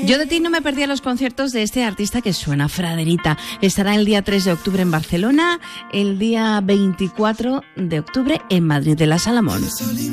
Yo de ti no me perdía los conciertos de este artista que suena, Fraderita. Estará el día 3 de octubre en Barcelona, el día 24 de octubre en Madrid de la Salamón.